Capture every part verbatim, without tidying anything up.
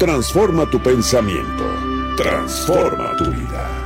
Transforma tu pensamiento. Transforma tu vida.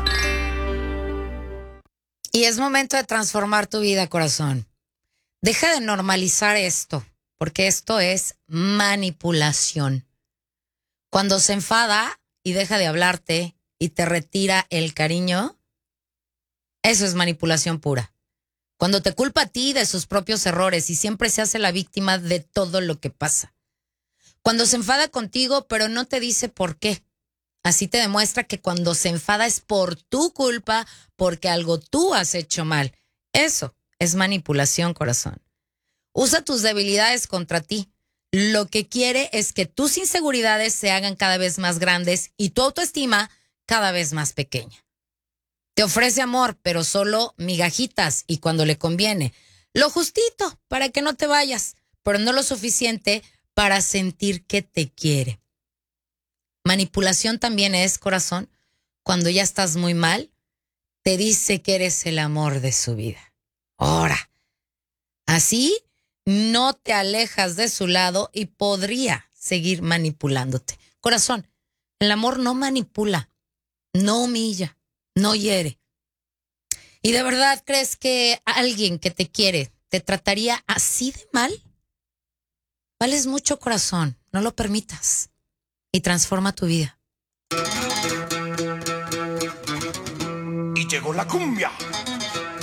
Y es momento de transformar tu vida, corazón. Deja de normalizar esto, porque esto es manipulación. Cuando se enfada y deja de hablarte y te retira el cariño, eso es manipulación pura. Cuando te culpa a ti de sus propios errores y siempre se hace la víctima de todo lo que pasa. Cuando se enfada contigo, pero no te dice por qué. Así te demuestra que cuando se enfada es por tu culpa, porque algo tú has hecho mal. Eso es manipulación, corazón. Usa tus debilidades contra ti. Lo que quiere es que tus inseguridades se hagan cada vez más grandes y tu autoestima cada vez más pequeña. Te ofrece amor, pero solo migajitas y cuando le conviene. Lo justito para que no te vayas, pero no lo suficiente para sentir que te quiere. Manipulación también es, corazón, cuando ya estás muy mal, te dice que eres el amor de su vida. Ahora, así no te alejas de su lado y podría seguir manipulándote. Corazón, el amor no manipula, no humilla, no hiere. ¿Y de verdad crees que alguien que te quiere te trataría así de mal? Vales mucho, corazón, no lo permitas. Y transforma tu vida. Y llegó la cumbia.